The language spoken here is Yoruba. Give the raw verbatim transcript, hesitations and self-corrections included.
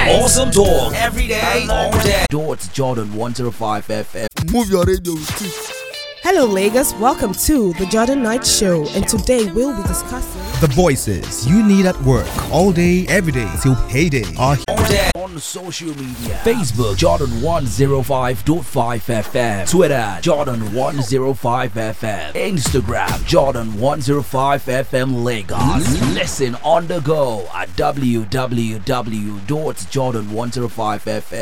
Awesome talk every day, all day. Dot Jordan one oh five F M. Move your radio with it. Hello Lagos, welcome to the Jordan Night Show, and today we'll be discussing the voices you need at work all day, every day till payday are all day on social media. Facebook Jordan one oh five point five F M, Twitter Jordan one oh five F M, Instagram Jordan one oh five F M Lagos. Listen on the go at w w w dot jordan one oh five F M